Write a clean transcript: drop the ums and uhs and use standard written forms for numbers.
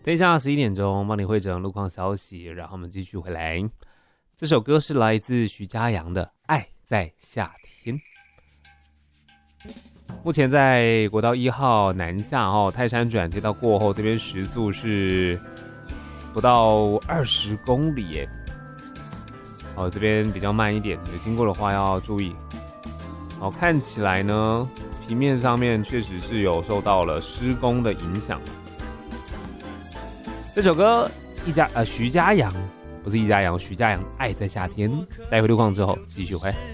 等一下11点钟帮你汇整路况消息，然后我们继续回来。这首歌是来自徐佳阳的《爱在夏天》。目前在国道1号南下泰山转接道过后，这边时速是不到20公里耶。这边比较慢一点，有经过的话要注意。看起来呢，平面上面确实是有受到了施工的影响。这首歌徐佳阳不是易家扬，徐佳阳《爱在夏天》。待会路况之后继续回。